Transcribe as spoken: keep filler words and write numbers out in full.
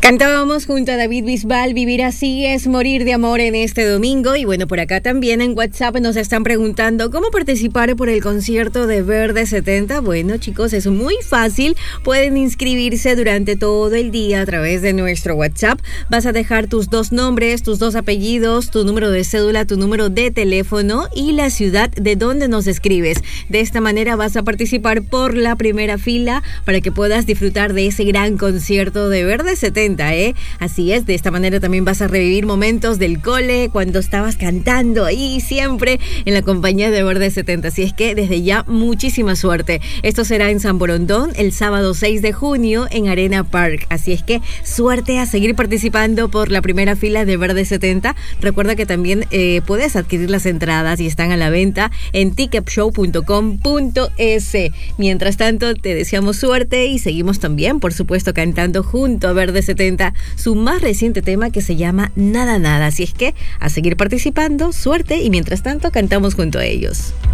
Cantábamos junto a David Bisbal, Vivir así es morir de amor en este domingo. Y bueno, por acá también en WhatsApp nos están preguntando cómo participar por el concierto de Verde setenta. Bueno, chicos, es muy fácil. Pueden inscribirse durante todo el día a través de nuestro WhatsApp. Vas a dejar tus dos nombres, tus dos apellidos, tu número de cédula, tu número de teléfono y la ciudad de donde nos escribes. De esta manera vas a participar por la primera fila para que puedas disfrutar de ese gran concierto de Verde setenta. ¿Eh? Así es, de esta manera también vas a revivir momentos del cole cuando estabas cantando ahí siempre en la compañía de Verde setenta. Así es que desde ya muchísima suerte. Esto será en San Borondón el sábado seis de junio en Arena Park. Así es que suerte a seguir participando por la primera fila de Verde setenta. Recuerda que también eh, puedes adquirir las entradas y están a la venta en ticket show punto com punto es. Mientras tanto, te deseamos suerte y seguimos también, por supuesto, cantando junto a Verde setenta su más reciente tema que se llama Nada Nada. Así es que a seguir participando, suerte, y mientras tanto cantamos junto a ellos.